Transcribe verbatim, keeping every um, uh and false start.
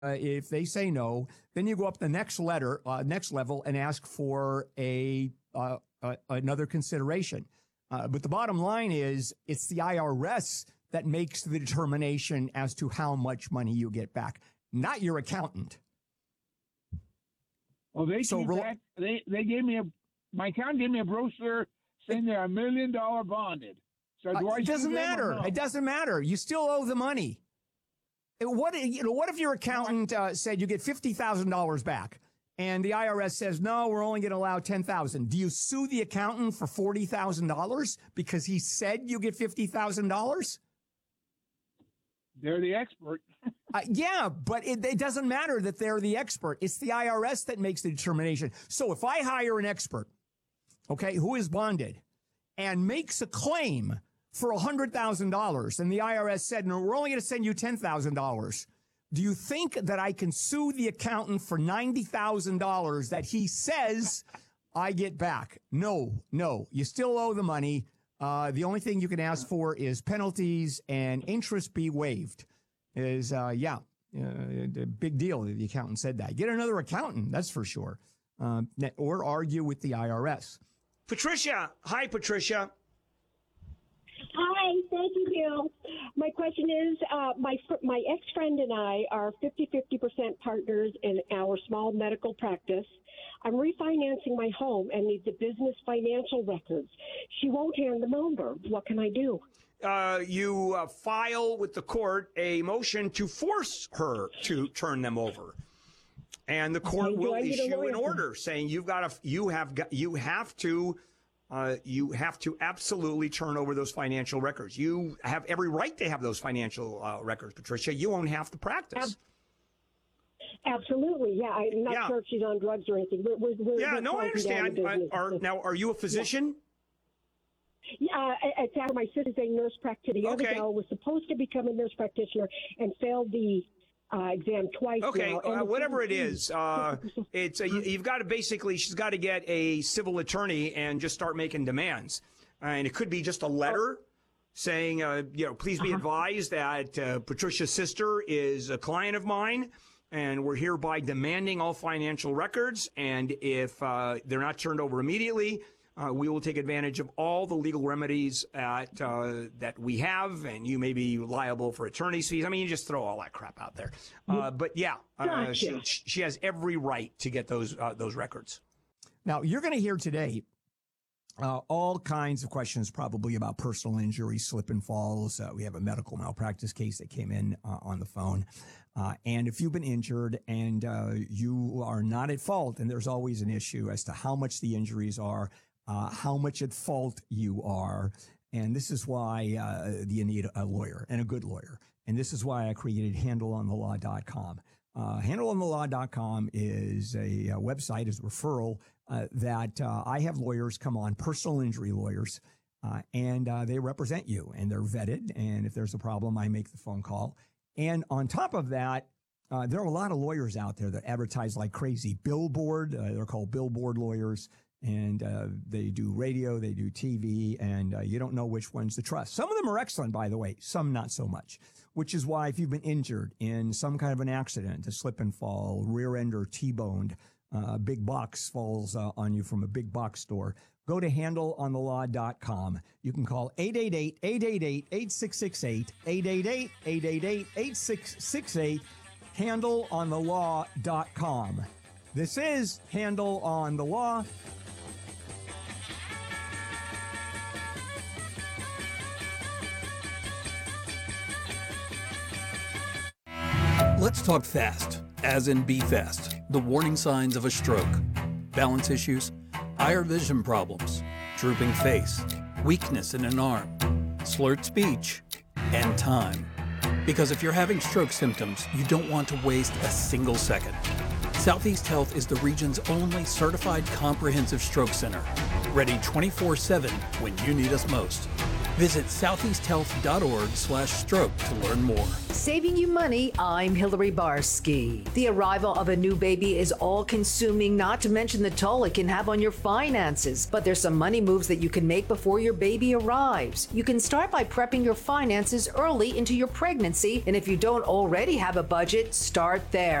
Uh, if they say no, then you go up the next letter, uh, next level, and ask for a uh, uh, another consideration. Uh, but the bottom line is, it's the I R S that makes the determination as to how much money you get back, not your accountant. Well, they so came re- back. They they gave me a my accountant gave me a brochure saying they're a million dollar bonded. So do uh, I it doesn't sue them or matter. no? It doesn't matter. You still owe the money. What you know? What if your accountant uh, said you get fifty thousand dollars back, and the I R S says no, we're only going to allow ten thousand? Do you sue the accountant for forty thousand dollars because he said you get fifty thousand dollars? They're the expert. uh, yeah, but it, it doesn't matter that they're the expert. It's the I R S that makes the determination. So if I hire an expert, okay, who is bonded, and makes a claim for one hundred thousand dollars, and the I R S said, no, we're only going to send you ten thousand dollars. Do you think that I can sue the accountant for ninety thousand dollars that he says I get back? No, no. You still owe the money. Uh, the only thing you can ask for is penalties and interest be waived. Is, uh, yeah, uh, a big deal. The accountant said that. Get another accountant, that's for sure. Uh, or argue with the I R S. Patricia. Hi, Patricia. Hi, thank you, Bill. My question is, uh, my fr- my ex-friend and I are fifty-fifty percent partners in our small medical practice. I'm refinancing my home and need the business financial records. She won't hand them over. What can I do? Uh, you uh, file with the court a motion to force her to turn them over. And the court Okay, will I need a issue an lawyer? order saying you've got to, you have got, you have to, uh, you have to absolutely turn over those financial records. You have every right to have those financial uh, records, Patricia. You own half the practice. Ab- Absolutely, yeah. I'm not Yeah. sure if she's on drugs or anything. We're, we're, we're, yeah, we're no, I closing down understand. the Uh, business. are, now, are you a physician? Yeah, uh, it's after my sister's a nurse practitioner. The Okay. other girl was supposed to become a nurse practitioner and failed the uh, exam twice Okay, now. And uh, it's whatever it seventeen. is, uh, it's uh, you, you've got to basically, she's got to get a civil attorney and just start making demands. Uh, and it could be just a letter saying, uh, you know, please be advised that uh, Patricia's sister is a client of mine, and we're hereby demanding all financial records. And if uh, they're not turned over immediately, uh, we will take advantage of all the legal remedies at, uh, that we have, and you may be liable for attorney's fees. I mean, you just throw all that crap out there. Uh, but yeah, uh, Gotcha. she, she has every right to get those uh, those records. Now, you're going to hear today uh, all kinds of questions probably about personal injury, slip and falls. Uh, we have a medical malpractice case that came in uh, on the phone. Uh, and if you've been injured and uh, you are not at fault, and there's always an issue as to how much the injuries are, uh, how much at fault you are. And this is why uh, you need a lawyer, and a good lawyer. And this is why I created handle on the law dot com. Uh, handle on the law dot com is a, a website, is a referral uh, that uh, I have lawyers come on, personal injury lawyers, uh, and uh, they represent you, and they're vetted. And if there's a problem, I make the phone call. And on top of that, uh, there are a lot of lawyers out there that advertise like crazy. Billboard, uh, they're called billboard lawyers, and uh, they do radio, they do T V, and uh, you don't know which ones to trust. Some of them are excellent, by the way, some not so much, which is why if you've been injured in some kind of an accident, a slip and fall, rear end or T-boned, uh, a big box falls uh, on you from a big box store, go to handle on the law dot com. You can call eight eight eight, eight eight eight, eight six six eight, eight eight eight, eight eight eight, eight six six eight, handle on the law dot com. This is Handle on the Law. Let's talk fast, as in be fast. The warning signs of a stroke: balance issues, eye vision problems, drooping face, weakness in an arm, slurred speech, and time. Because if you're having stroke symptoms, you don't want to waste a single second. Southeast Health is the region's only certified comprehensive stroke center, ready twenty-four seven when you need us most. Visit southeast health dot org slash stroke to learn more. saving you money, I'm Hillary Barsky. The arrival of a new baby is all-consuming, not to mention the toll it can have on your finances. But there's some money moves that you can make before your baby arrives. You can start by prepping your finances early into your pregnancy, and if you don't already have a budget, start there.